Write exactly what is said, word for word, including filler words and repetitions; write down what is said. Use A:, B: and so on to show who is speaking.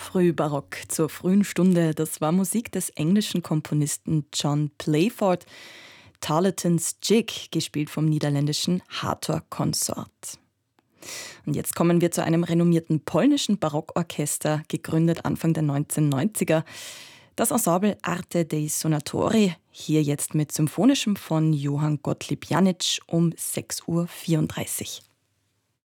A: Frühbarock zur frühen Stunde. Das war Musik des englischen Komponisten John Playford. Tarleton's Jig, gespielt vom niederländischen Hathor Consort. Und jetzt kommen wir zu einem renommierten polnischen Barockorchester, gegründet Anfang der neunzehnhundertneunziger. Das Ensemble Arte dei Suonatori, hier jetzt mit Symphonischem von Johann Gottlieb Janitsch um sechs Uhr vierunddreißig.